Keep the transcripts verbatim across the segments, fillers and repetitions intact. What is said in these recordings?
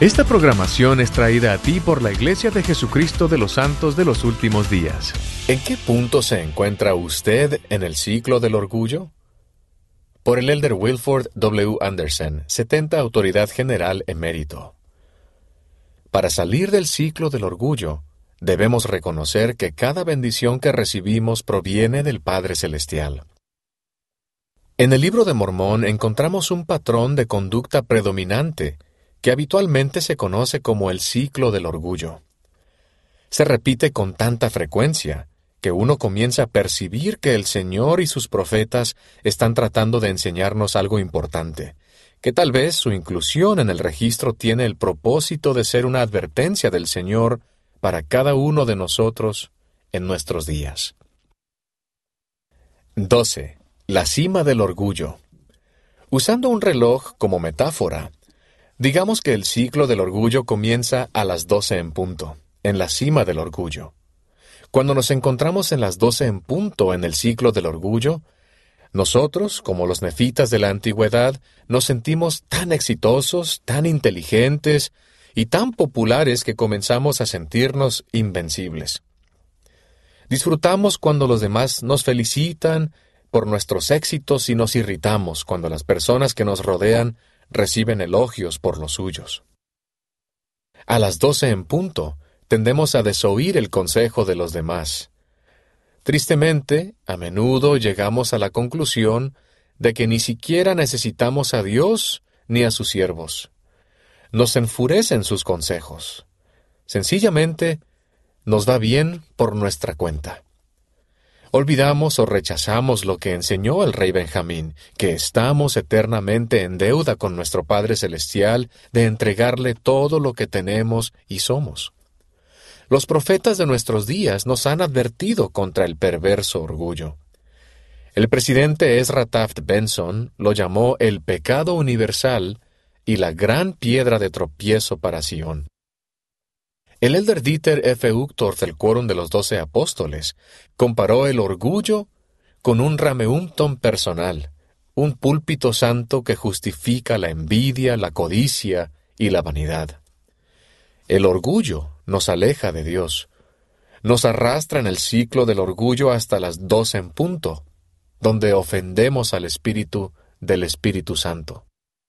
Esta programación es traída a ti por la Iglesia de Jesucristo de los Santos de los Últimos Días. ¿En qué punto se encuentra usted en el ciclo del orgullo? Por el elder Wilford W. Anderson, setenta Autoridad General Emérito. Para salir del ciclo del orgullo, debemos reconocer que cada bendición que recibimos proviene del Padre Celestial. En el Libro de Mormón encontramos un patrón de conducta predominante que habitualmente se conoce como el ciclo del orgullo. Se repite con tanta frecuencia que uno comienza a percibir que el Señor y sus profetas están tratando de enseñarnos algo importante, que tal vez su inclusión en el registro tiene el propósito de ser una advertencia del Señor para cada uno de nosotros en nuestros días. doce. La cima del orgullo. Usando un reloj como metáfora, digamos que el ciclo del orgullo comienza a las doce en punto, en la cima del orgullo. Cuando nos encontramos en las doce en punto en el ciclo del orgullo, nosotros, como los nefitas de la antigüedad, nos sentimos tan exitosos, tan inteligentes y tan populares que comenzamos a sentirnos invencibles. Disfrutamos cuando los demás nos felicitan por nuestros éxitos y nos irritamos cuando las personas que nos rodean reciben elogios por los suyos. A las doce en punto, tendemos a desoír el consejo de los demás. Tristemente, a menudo llegamos a la conclusión de que ni siquiera necesitamos a Dios ni a sus siervos. Nos enfurecen sus consejos. Sencillamente, nos va bien por nuestra cuenta. Olvidamos o rechazamos lo que enseñó el rey Benjamín, que estamos eternamente en deuda con nuestro Padre Celestial de entregarle todo lo que tenemos y somos. Los profetas de nuestros días nos han advertido contra el perverso orgullo. El presidente Ezra Taft Benson lo llamó el pecado universal y la gran piedra de tropiezo para Sion. El elder Dieter F. Uchtdorf del Quórum de los Doce Apóstoles comparó el orgullo con un Rameumton personal, un púlpito santo que justifica la envidia, la codicia y la vanidad. El orgullo nos aleja de Dios, nos arrastra en el ciclo del orgullo hasta las doce en punto, donde ofendemos al Espíritu del Espíritu Santo.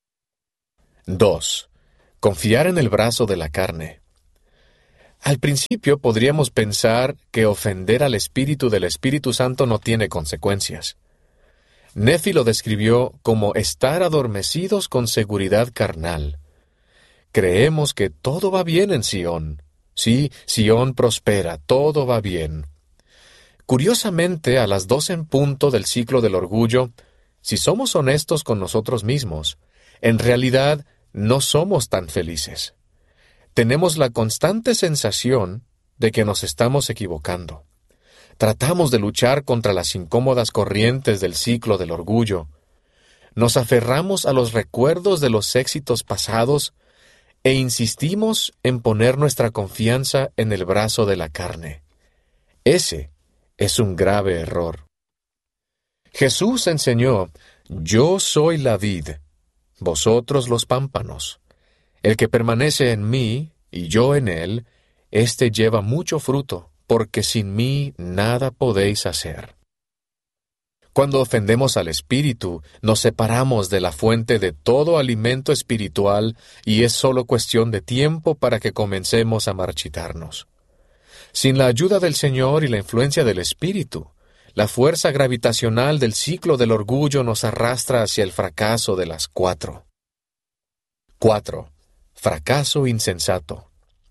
dos. Confiar en el brazo de la carne. Al principio podríamos pensar que ofender al Espíritu del Espíritu Santo no tiene consecuencias. Nefi lo describió como estar adormecidos con seguridad carnal. Creemos que todo va bien en Sion. Sí, Sion prospera, todo va bien. Curiosamente, a las doce en punto del ciclo del orgullo, si somos honestos con nosotros mismos, en realidad no somos tan felices. Tenemos la constante sensación de que nos estamos equivocando. Tratamos de luchar contra las incómodas corrientes del ciclo del orgullo. Nos aferramos a los recuerdos de los éxitos pasados e insistimos en poner nuestra confianza en el brazo de la carne. Ese es un grave error. Jesús enseñó: «Yo soy la vid, vosotros los pámpanos. El que permanece en mí, y yo en él, éste lleva mucho fruto, porque sin mí nada podéis hacer». Cuando ofendemos al Espíritu, nos separamos de la fuente de todo alimento espiritual y es solo cuestión de tiempo para que comencemos a marchitarnos. Sin la ayuda del Señor y la influencia del Espíritu, la fuerza gravitacional del ciclo del orgullo nos arrastra hacia el fracaso de las cuatro. cuatro. Fracaso insensato.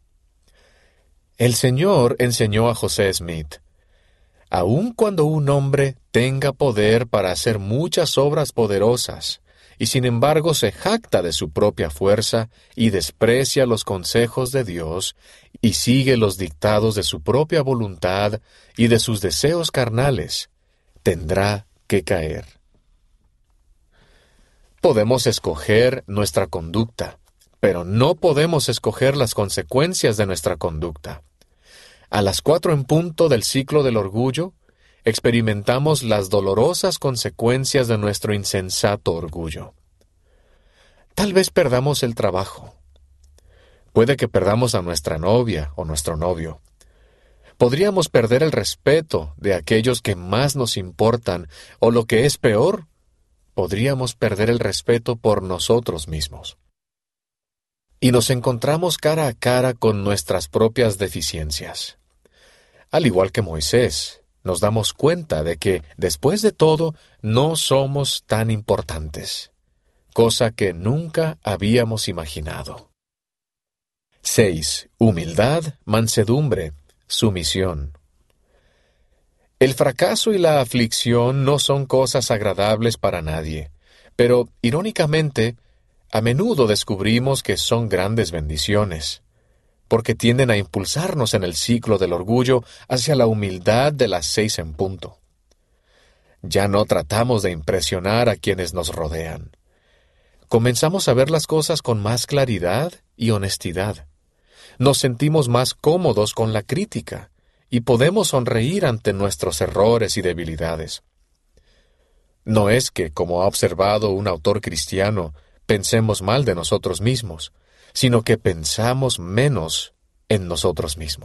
El Señor enseñó a José Smith: «Aun cuando un hombre tenga poder para hacer muchas obras poderosas, y sin embargo se jacta de su propia fuerza y desprecia los consejos de Dios, y sigue los dictados de su propia voluntad y de sus deseos carnales, tendrá que caer». Podemos escoger nuestra conducta, pero no podemos escoger las consecuencias de nuestra conducta. A las cuatro en punto del ciclo del orgullo, experimentamos las dolorosas consecuencias de nuestro insensato orgullo. Tal vez perdamos el trabajo. Puede que perdamos a nuestra novia o nuestro novio. Podríamos perder el respeto de aquellos que más nos importan, o lo que es peor, podríamos perder el respeto por nosotros mismos. Y nos encontramos cara a cara con nuestras propias deficiencias. Al igual que Moisés, nos damos cuenta de que, después de todo, no somos tan importantes, cosa que nunca habíamos imaginado. seis. Humildad, mansedumbre, sumisión. El fracaso y la aflicción no son cosas agradables para nadie, pero, irónicamente, a menudo descubrimos que son grandes bendiciones, porque tienden a impulsarnos en el ciclo del orgullo hacia la humildad de las seis en punto. Ya no tratamos de impresionar a quienes nos rodean. Comenzamos a ver las cosas con más claridad y honestidad. Nos sentimos más cómodos con la crítica y podemos sonreír ante nuestros errores y debilidades. No es que, como ha observado un autor cristiano, pensemos mal de nosotros mismos, sino que pensamos menos en nosotros mismos.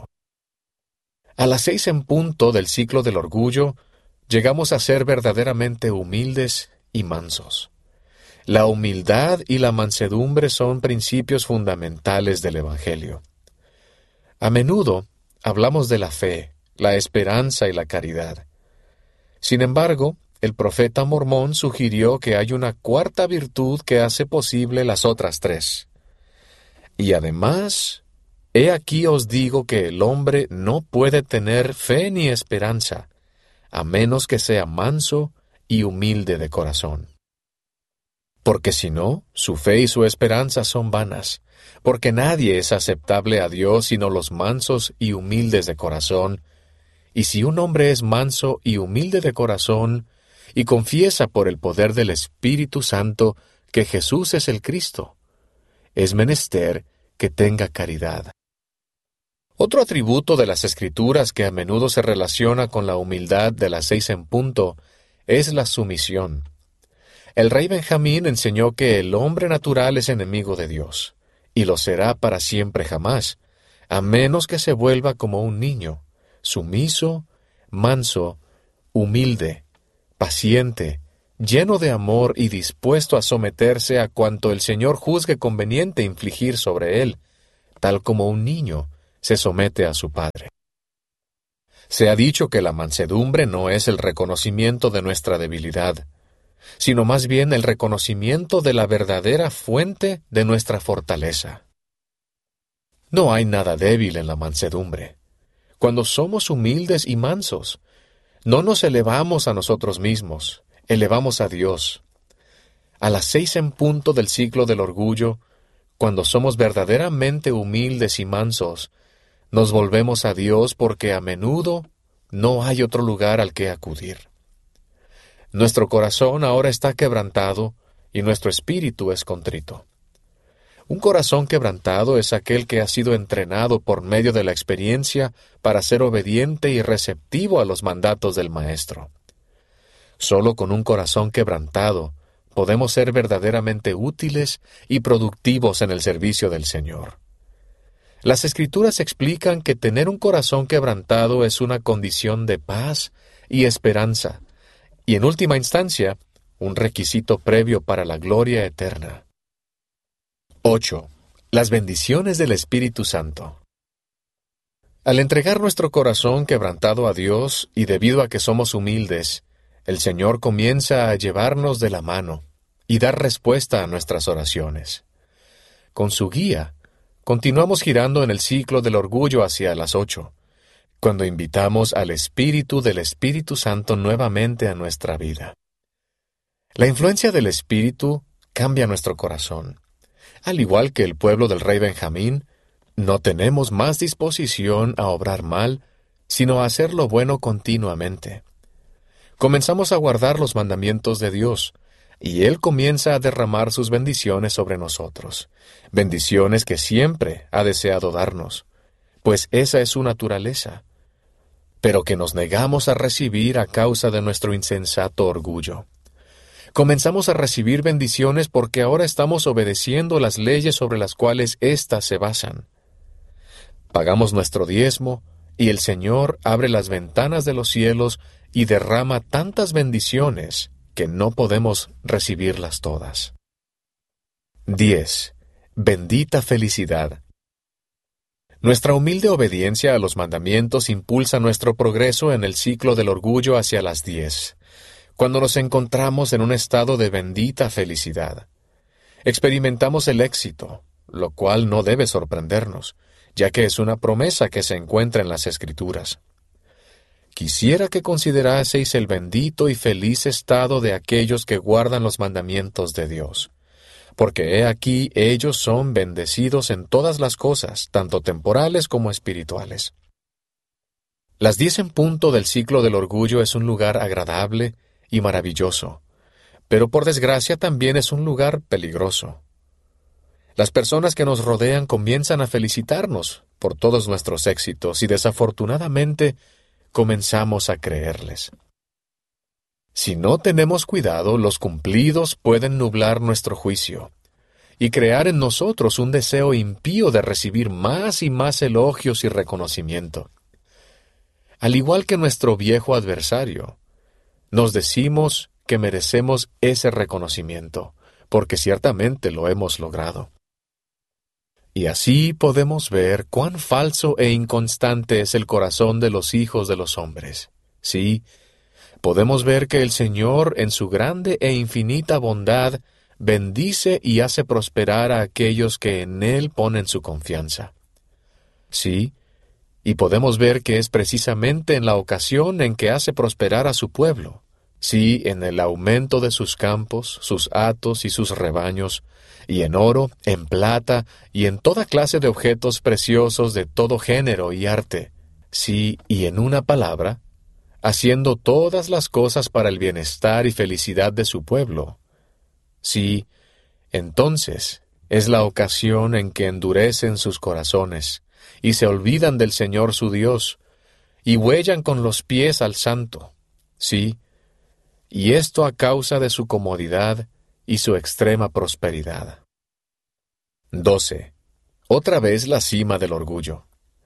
A las seis en punto del ciclo del orgullo, llegamos a ser verdaderamente humildes y mansos. La humildad y la mansedumbre son principios fundamentales del Evangelio. A menudo hablamos de la fe, la esperanza y la caridad. Sin embargo, el profeta mormón sugirió que hay una cuarta virtud que hace posible las otras tres. Y además, he aquí os digo que el hombre no puede tener fe ni esperanza, a menos que sea manso y humilde de corazón. Porque si no, su fe y su esperanza son vanas, porque nadie es aceptable a Dios sino los mansos y humildes de corazón. Y si un hombre es manso y humilde de corazón, y confiesa por el poder del Espíritu Santo que Jesús es el Cristo, es menester que tenga caridad. Otro atributo de las Escrituras que a menudo se relaciona con la humildad de las seis en punto es la sumisión. El rey Benjamín enseñó que el hombre natural es enemigo de Dios, y lo será para siempre jamás, a menos que se vuelva como un niño, sumiso, manso, humilde, paciente, lleno de amor y dispuesto a someterse a cuanto el Señor juzgue conveniente infligir sobre él, tal como un niño se somete a su padre. Se ha dicho que la mansedumbre no es el reconocimiento de nuestra debilidad, sino más bien el reconocimiento de la verdadera fuente de nuestra fortaleza. No hay nada débil en la mansedumbre. Cuando somos humildes y mansos, no nos elevamos a nosotros mismos, elevamos a Dios. A las seis en punto del ciclo del orgullo, cuando somos verdaderamente humildes y mansos, nos volvemos a Dios porque a menudo no hay otro lugar al que acudir. Nuestro corazón ahora está quebrantado y nuestro espíritu es contrito. Un corazón quebrantado es aquel que ha sido entrenado por medio de la experiencia para ser obediente y receptivo a los mandatos del Maestro. Solo con un corazón quebrantado podemos ser verdaderamente útiles y productivos en el servicio del Señor. Las Escrituras explican que tener un corazón quebrantado es una condición de paz y esperanza, y en última instancia, un requisito previo para la gloria eterna. ocho. Las bendiciones del Espíritu Santo. Al entregar nuestro corazón quebrantado a Dios, y debido a que somos humildes, el Señor comienza a llevarnos de la mano y dar respuesta a nuestras oraciones. Con su guía, continuamos girando en el ciclo del orgullo hacia las ocho, cuando invitamos al Espíritu del Espíritu Santo nuevamente a nuestra vida. La influencia del Espíritu cambia nuestro corazón. Al igual que el pueblo del rey Benjamín, no tenemos más disposición a obrar mal, sino a hacer lo bueno continuamente. Comenzamos a guardar los mandamientos de Dios, y Él comienza a derramar sus bendiciones sobre nosotros, bendiciones que siempre ha deseado darnos, pues esa es su naturaleza, pero que nos negamos a recibir a causa de nuestro insensato orgullo. Comenzamos a recibir bendiciones porque ahora estamos obedeciendo las leyes sobre las cuales éstas se basan. Pagamos nuestro diezmo, y el Señor abre las ventanas de los cielos y derrama tantas bendiciones que no podemos recibirlas todas. diez. Bendita felicidad. Nuestra humilde obediencia a los mandamientos impulsa nuestro progreso en el ciclo del orgullo hacia las diez, cuando nos encontramos en un estado de bendita felicidad. Experimentamos el éxito, lo cual no debe sorprendernos, ya que es una promesa que se encuentra en las Escrituras. Quisiera que consideraseis el bendito y feliz estado de aquellos que guardan los mandamientos de Dios, porque he aquí ellos son bendecidos en todas las cosas, tanto temporales como espirituales. Las diez en punto del ciclo del orgullo es un lugar agradable y maravilloso, pero por desgracia también es un lugar peligroso. Las personas que nos rodean comienzan a felicitarnos por todos nuestros éxitos y desafortunadamente comenzamos a creerles. Si no tenemos cuidado, los cumplidos pueden nublar nuestro juicio y crear en nosotros un deseo impío de recibir más y más elogios y reconocimiento. Al igual que nuestro viejo adversario, nos decimos que merecemos ese reconocimiento, porque ciertamente lo hemos logrado. Y así podemos ver cuán falso e inconstante es el corazón de los hijos de los hombres. Sí, podemos ver que el Señor, en su grande e infinita bondad, bendice y hace prosperar a aquellos que en Él ponen su confianza. Sí, y podemos ver que es precisamente en la ocasión en que hace prosperar a su pueblo. Sí, en el aumento de sus campos, sus hatos y sus rebaños, y en oro, en plata, y en toda clase de objetos preciosos de todo género y arte. Sí, y en una palabra, haciendo todas las cosas para el bienestar y felicidad de su pueblo. Sí, entonces es la ocasión en que endurecen sus corazones, y se olvidan del Señor su Dios, y huellan con los pies al Santo. Sí, y esto a causa de su comodidad y su extrema prosperidad. doce. Otra vez la cima del orgullo.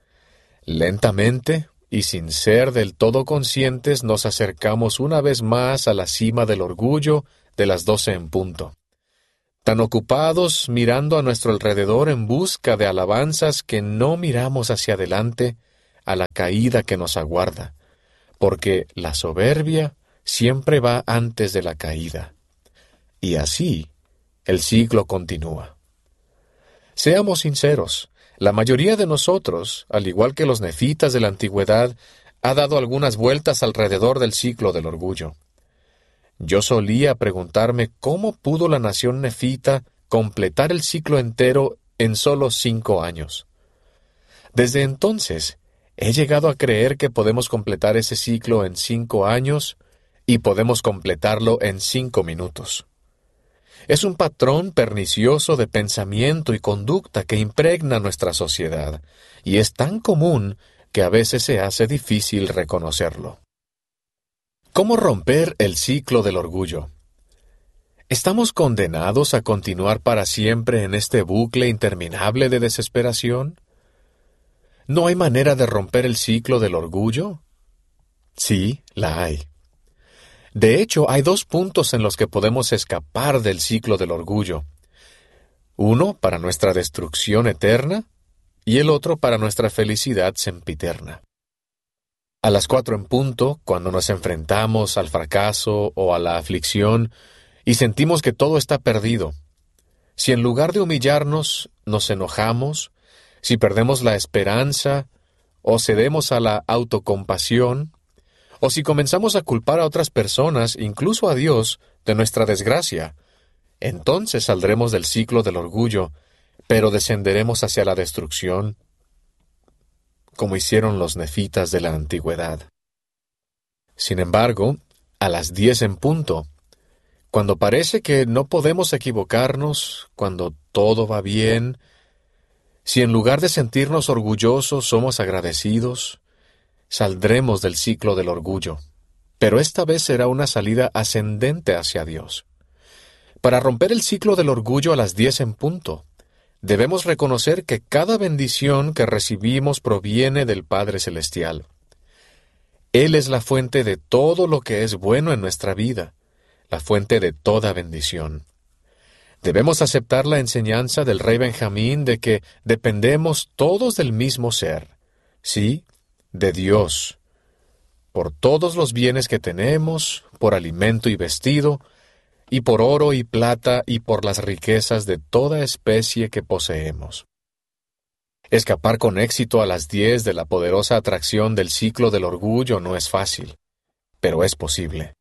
Lentamente, y sin ser del todo conscientes, nos acercamos una vez más a la cima del orgullo de las doce en punto. Tan ocupados mirando a nuestro alrededor en busca de alabanzas que no miramos hacia adelante a la caída que nos aguarda, porque la soberbia siempre va antes de la caída. Y así, el ciclo continúa. Seamos sinceros, la mayoría de nosotros, al igual que los nefitas de la antigüedad, ha dado algunas vueltas alrededor del ciclo del orgullo. Yo solía preguntarme cómo pudo la nación nefita completar el ciclo entero en solo cinco años. Desde entonces, he llegado a creer que podemos completar ese ciclo en cinco años y podemos completarlo en cinco minutos. Es un patrón pernicioso de pensamiento y conducta que impregna nuestra sociedad, y es tan común que a veces se hace difícil reconocerlo. ¿Cómo romper el ciclo del orgullo? ¿Estamos condenados a continuar para siempre en este bucle interminable de desesperación? ¿No hay manera de romper el ciclo del orgullo? Sí, la hay. De hecho, hay dos puntos en los que podemos escapar del ciclo del orgullo. Uno para nuestra destrucción eterna y el otro para nuestra felicidad sempiterna. A las cuatro en punto, cuando nos enfrentamos al fracaso o a la aflicción y sentimos que todo está perdido, si en lugar de humillarnos nos enojamos, si perdemos la esperanza o cedemos a la autocompasión, o si comenzamos a culpar a otras personas, incluso a Dios, de nuestra desgracia, entonces saldremos del ciclo del orgullo, pero descenderemos hacia la destrucción, como hicieron los nefitas de la antigüedad. Sin embargo, a las diez en punto, cuando parece que no podemos equivocarnos, cuando todo va bien, si en lugar de sentirnos orgullosos somos agradecidos, saldremos del ciclo del orgullo, pero esta vez será una salida ascendente hacia Dios. Para romper el ciclo del orgullo a las diez en punto, debemos reconocer que cada bendición que recibimos proviene del Padre Celestial. Él es la fuente de todo lo que es bueno en nuestra vida, la fuente de toda bendición. Debemos aceptar la enseñanza del rey Benjamín de que dependemos todos del mismo ser, sí, de Dios, por todos los bienes que tenemos, por alimento y vestido, y por oro y plata y por las riquezas de toda especie que poseemos. Escapar con éxito a las diez de la poderosa atracción del ciclo del orgullo no es fácil, pero es posible.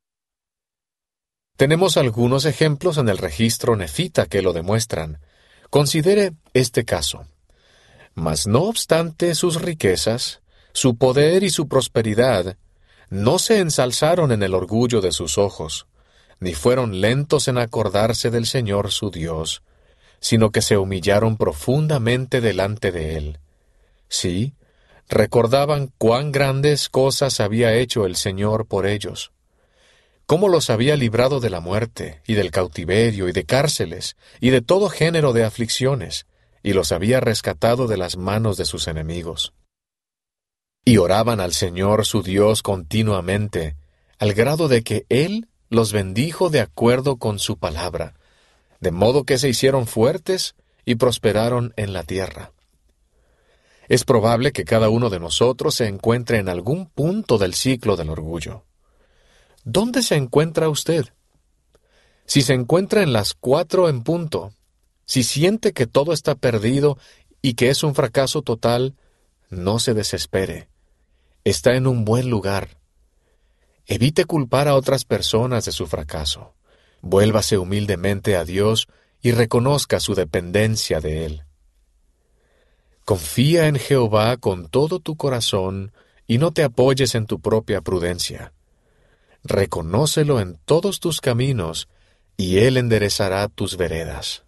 Tenemos algunos ejemplos en el registro nefita que lo demuestran. Considere este caso. Mas no obstante sus riquezas, su poder y su prosperidad, no se ensalzaron en el orgullo de sus ojos, ni fueron lentos en acordarse del Señor su Dios, sino que se humillaron profundamente delante de Él. Sí, recordaban cuán grandes cosas había hecho el Señor por ellos, cómo los había librado de la muerte, y del cautiverio, y de cárceles, y de todo género de aflicciones, y los había rescatado de las manos de sus enemigos. Y oraban al Señor su Dios continuamente, al grado de que Él los bendijo de acuerdo con su palabra, de modo que se hicieron fuertes y prosperaron en la tierra. Es probable que cada uno de nosotros se encuentre en algún punto del ciclo del orgullo. ¿Dónde se encuentra usted? Si se encuentra en las cuatro en punto, si siente que todo está perdido y que es un fracaso total, no se desespere. Está en un buen lugar. Evite culpar a otras personas de su fracaso. Vuélvase humildemente a Dios y reconozca su dependencia de Él. Confía en Jehová con todo tu corazón y no te apoyes en tu propia prudencia. Reconócelo en todos tus caminos y Él enderezará tus veredas.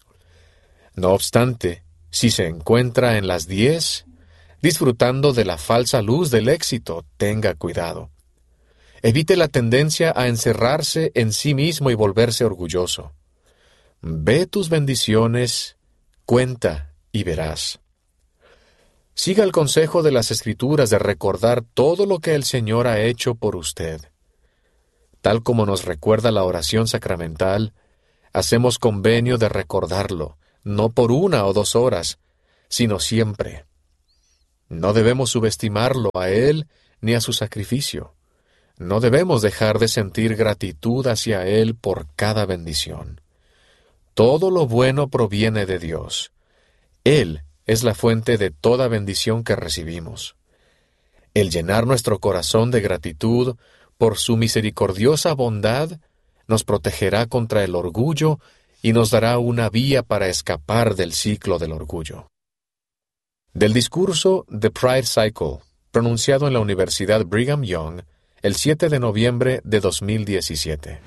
No obstante, si se encuentra en las diez, disfrutando de la falsa luz del éxito, tenga cuidado. Evite la tendencia a encerrarse en sí mismo y volverse orgulloso. Ve tus bendiciones, cuenta y verás. Siga el consejo de las Escrituras de recordar todo lo que el Señor ha hecho por usted. Tal como nos recuerda la oración sacramental, hacemos convenio de recordarlo, no por una o dos horas, sino siempre. No debemos subestimarlo a Él ni a su sacrificio. No debemos dejar de sentir gratitud hacia Él por cada bendición. Todo lo bueno proviene de Dios. Él es la fuente de toda bendición que recibimos. El llenar nuestro corazón de gratitud por su misericordiosa bondad nos protegerá contra el orgullo y nos dará una vía para escapar del ciclo del orgullo. Del discurso The Pride Cycle, pronunciado en la Universidad Brigham Young, el siete de noviembre de dos mil diecisiete.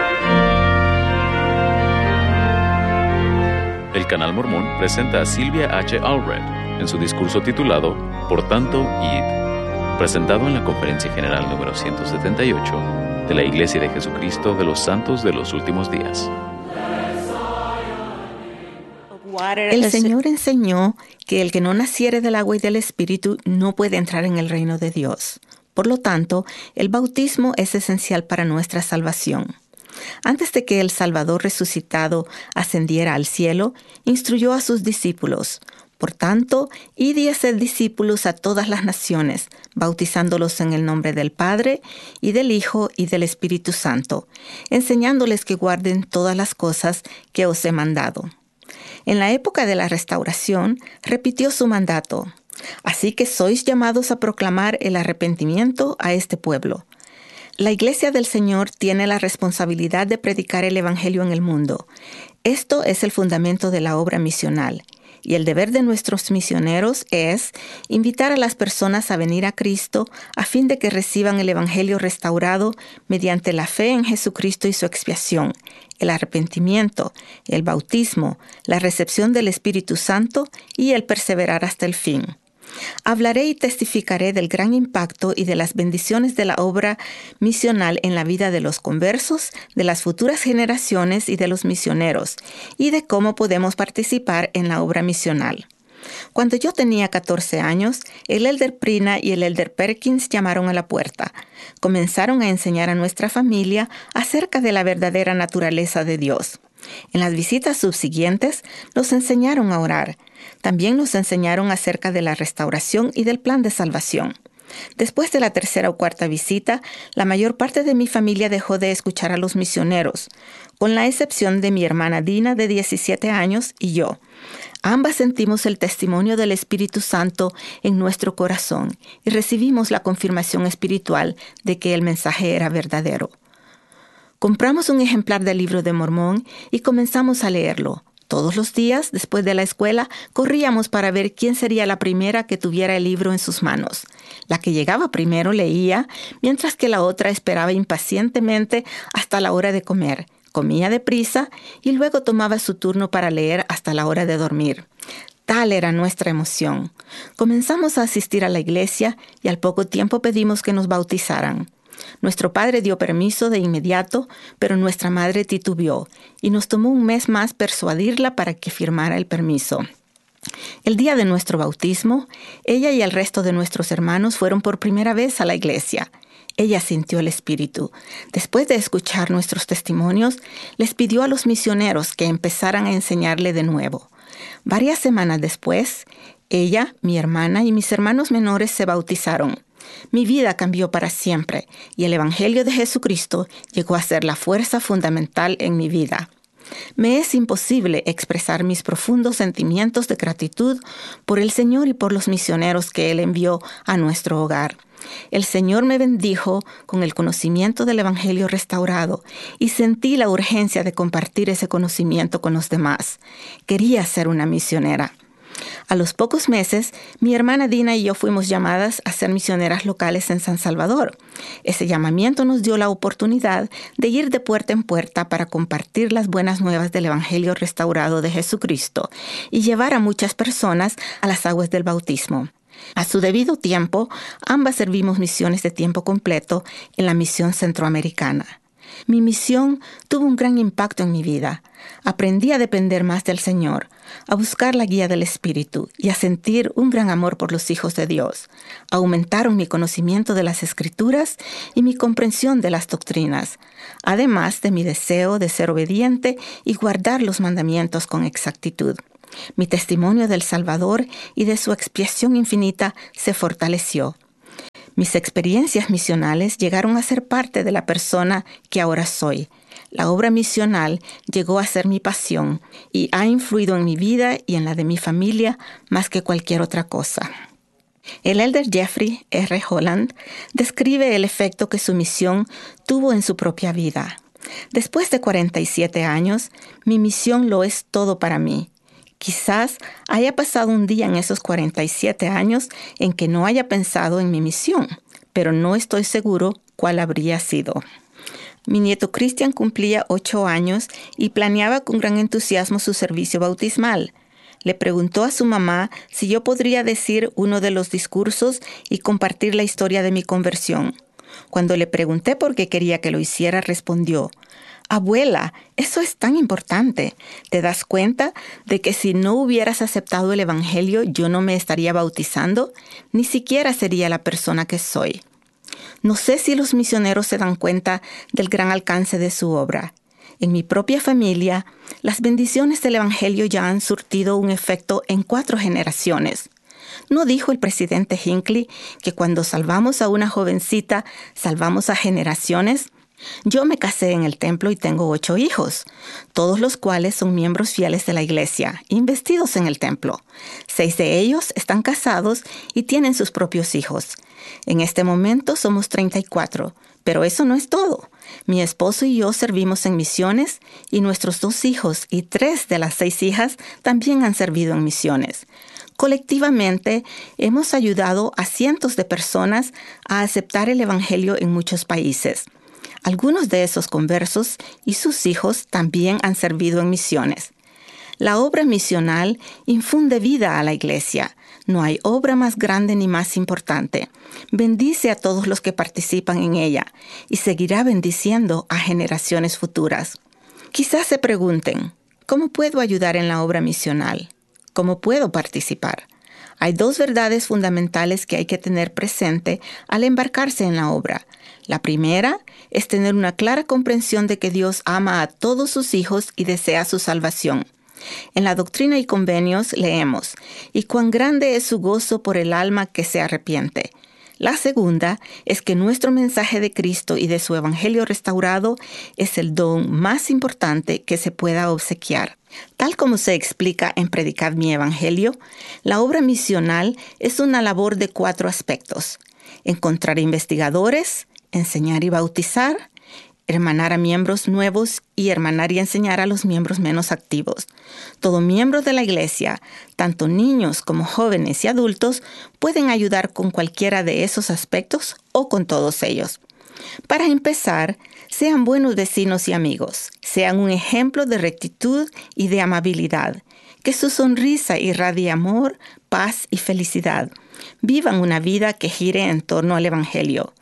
El Canal Mormón presenta a Sylvia H. Allred en su discurso titulado Por tanto, id, presentado en la Conferencia General número ciento setenta y ocho de la Iglesia de Jesucristo de los Santos de los Últimos Días. El Señor enseñó que el que no naciere del agua y del Espíritu no puede entrar en el reino de Dios. Por lo tanto, el bautismo es esencial para nuestra salvación. Antes de que el Salvador resucitado ascendiera al cielo, instruyó a sus discípulos: Por tanto, id y haced discípulos a todas las naciones, bautizándolos en el nombre del Padre, y del Hijo, y del Espíritu Santo, enseñándoles que guarden todas las cosas que os he mandado. En la época de la Restauración, repitió su mandato: Así que sois llamados a proclamar el arrepentimiento a este pueblo. La Iglesia del Señor tiene la responsabilidad de predicar el Evangelio en el mundo. Esto es el fundamento de la obra misional. Y el deber de nuestros misioneros es invitar a las personas a venir a Cristo a fin de que reciban el Evangelio restaurado mediante la fe en Jesucristo y su expiación, el arrepentimiento, el bautismo, la recepción del Espíritu Santo y el perseverar hasta el fin. Hablaré y testificaré del gran impacto y de las bendiciones de la obra misional en la vida de los conversos, de las futuras generaciones y de los misioneros, y de cómo podemos participar en la obra misional. Cuando yo tenía catorce años, el elder Prina y el elder Perkins llamaron a la puerta. Comenzaron a enseñar a nuestra familia acerca de la verdadera naturaleza de Dios. En las visitas subsiguientes nos enseñaron a orar. También nos enseñaron acerca de la restauración y del plan de salvación. Después de la tercera o cuarta visita, la mayor parte de mi familia dejó de escuchar a los misioneros, con la excepción de mi hermana Dina, de diecisiete años, y yo. Ambas sentimos el testimonio del Espíritu Santo en nuestro corazón y recibimos la confirmación espiritual de que el mensaje era verdadero. Compramos un ejemplar del Libro de Mormón y comenzamos a leerlo. Todos los días, después de la escuela, corríamos para ver quién sería la primera que tuviera el libro en sus manos. La que llegaba primero leía, mientras que la otra esperaba impacientemente hasta la hora de comer. Comía deprisa y luego tomaba su turno para leer hasta la hora de dormir. Tal era nuestra emoción. Comenzamos a asistir a la iglesia y al poco tiempo pedimos que nos bautizaran. Nuestro padre dio permiso de inmediato, pero nuestra madre titubeó y nos tomó un mes más persuadirla para que firmara el permiso. El día de nuestro bautismo, ella y el resto de nuestros hermanos fueron por primera vez a la iglesia. Ella sintió el Espíritu. Después de escuchar nuestros testimonios, les pidió a los misioneros que empezaran a enseñarle de nuevo. Varias semanas después, ella, mi hermana y mis hermanos menores se bautizaron. Mi vida cambió para siempre y el Evangelio de Jesucristo llegó a ser la fuerza fundamental en mi vida. Me es imposible expresar mis profundos sentimientos de gratitud por el Señor y por los misioneros que Él envió a nuestro hogar. El Señor me bendijo con el conocimiento del Evangelio restaurado y sentí la urgencia de compartir ese conocimiento con los demás. Quería ser una misionera. A los pocos meses, mi hermana Dina y yo fuimos llamadas a ser misioneras locales en San Salvador. Ese llamamiento nos dio la oportunidad de ir de puerta en puerta para compartir las buenas nuevas del Evangelio restaurado de Jesucristo y llevar a muchas personas a las aguas del bautismo. A su debido tiempo, ambas servimos misiones de tiempo completo en la misión centroamericana. Mi misión tuvo un gran impacto en mi vida. Aprendí a depender más del Señor, a buscar la guía del Espíritu y a sentir un gran amor por los hijos de Dios. Aumentaron mi conocimiento de las Escrituras y mi comprensión de las doctrinas, además de mi deseo de ser obediente y guardar los mandamientos con exactitud. Mi testimonio del Salvador y de su expiación infinita se fortaleció. Mis experiencias misionales llegaron a ser parte de la persona que ahora soy. La obra misional llegó a ser mi pasión y ha influido en mi vida y en la de mi familia más que cualquier otra cosa. El elder Jeffrey R. Holland describe el efecto que su misión tuvo en su propia vida. Después de cuarenta y siete años, mi misión lo es todo para mí. Quizás haya pasado un día en esos cuarenta y siete años en que no haya pensado en mi misión, pero no estoy seguro cuál habría sido. Mi nieto Christian cumplía ocho años y planeaba con gran entusiasmo su servicio bautismal. Le preguntó a su mamá si yo podría decir uno de los discursos y compartir la historia de mi conversión. Cuando le pregunté por qué quería que lo hiciera, respondió: «Abuela, eso es tan importante. ¿Te das cuenta de que si no hubieras aceptado el Evangelio, yo no me estaría bautizando? Ni siquiera sería la persona que soy». No sé si los misioneros se dan cuenta del gran alcance de su obra. En mi propia familia, las bendiciones del Evangelio ya han surtido un efecto en cuatro generaciones. ¿No dijo el presidente Hinckley que cuando salvamos a una jovencita, salvamos a generaciones? Yo me casé en el templo y tengo ocho hijos, todos los cuales son miembros fieles de la iglesia, investidos en el templo. Seis de ellos están casados y tienen sus propios hijos. En este momento somos treinta y cuatro, pero eso no es todo. Mi esposo y yo servimos en misiones y nuestros dos hijos y tres de las seis hijas también han servido en misiones. Colectivamente, hemos ayudado a cientos de personas a aceptar el Evangelio en muchos países. Algunos de esos conversos y sus hijos también han servido en misiones. La obra misional infunde vida a la iglesia. No hay obra más grande ni más importante. Bendice a todos los que participan en ella y seguirá bendiciendo a generaciones futuras. Quizás se pregunten, ¿cómo puedo ayudar en la obra misional? ¿Cómo puedo participar? Hay dos verdades fundamentales que hay que tener presente al embarcarse en la obra. La primera es tener una clara comprensión de que Dios ama a todos sus hijos y desea su salvación. En la Doctrina y Convenios leemos, «Y cuán grande es su gozo por el alma que se arrepiente». La segunda es que nuestro mensaje de Cristo y de su Evangelio restaurado es el don más importante que se pueda obsequiar. Tal como se explica en Predicad mi Evangelio, la obra misional es una labor de cuatro aspectos: encontrar investigadores, enseñar y bautizar, hermanar a miembros nuevos y hermanar y enseñar a los miembros menos activos. Todo miembro de la iglesia, tanto niños como jóvenes y adultos, pueden ayudar con cualquiera de esos aspectos o con todos ellos. Para empezar, sean buenos vecinos y amigos, sean un ejemplo de rectitud y de amabilidad, que su sonrisa irradie amor, paz y felicidad. Vivan una vida que gire en torno al Evangelio.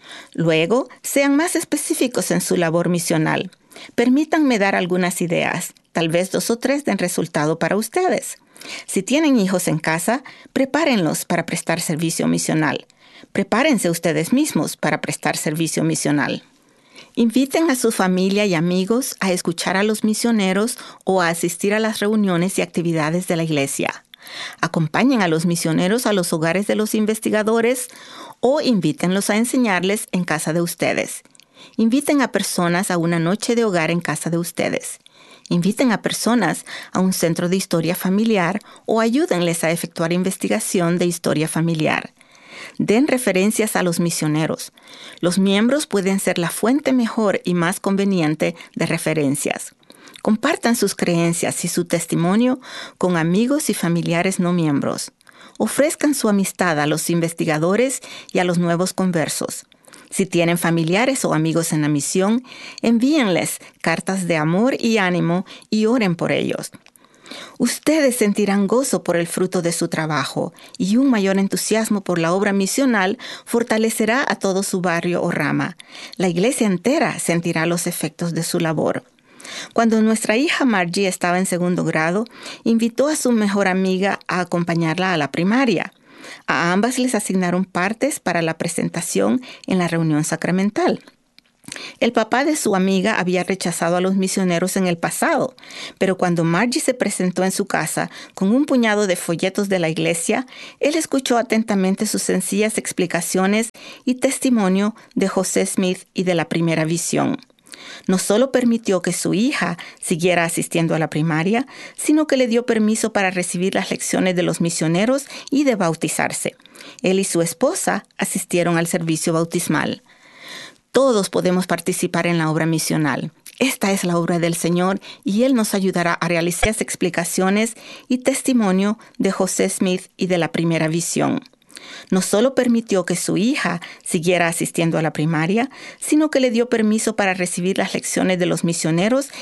Luego, sean más específicos en su labor misional. Permítanme dar algunas ideas. Tal vez dos o tres den resultado para ustedes. Si tienen hijos en casa, prepárenlos para prestar servicio misional. Prepárense ustedes mismos para prestar servicio misional. Inviten a su familia y amigos a escuchar a los misioneros o a asistir a las reuniones y actividades de la iglesia. Acompañen a los misioneros a los hogares de los investigadores o invítenlos a enseñarles en casa de ustedes. Inviten a personas a una noche de hogar en casa de ustedes. Inviten a personas a un centro de historia familiar o ayúdenles a efectuar investigación de historia familiar. Den referencias a los misioneros. Los miembros pueden ser la fuente mejor y más conveniente de referencias. Compartan sus creencias y su testimonio con amigos y familiares no miembros. Ofrezcan su amistad a los investigadores y a los nuevos conversos. Si tienen familiares o amigos en la misión, envíenles cartas de amor y ánimo y oren por ellos. Ustedes sentirán gozo por el fruto de su trabajo y un mayor entusiasmo por la obra misional fortalecerá a todo su barrio o rama. La iglesia entera sentirá los efectos de su labor. Cuando nuestra hija Margie estaba en segundo grado, invitó a su mejor amiga a acompañarla a la primaria. A ambas les asignaron partes para la presentación en la reunión sacramental. El papá de su amiga había rechazado a los misioneros en el pasado, pero cuando Margie se presentó en su casa con un puñado de folletos de la iglesia, él escuchó atentamente sus sencillas explicaciones y testimonio de José Smith y de la primera visión. No solo permitió que su hija siguiera asistiendo a la primaria, sino que le dio permiso para recibir las lecciones de los misioneros y de bautizarse. Él y su esposa asistieron al servicio bautismal. Todos podemos participar en la obra misional. Esta es la obra del Señor y Él nos ayudará a realizar las explicaciones y testimonio de José Smith y de la primera visión. No solo permitió que su hija siguiera asistiendo a la primaria, sino que le dio permiso para recibir las lecciones de los misioneros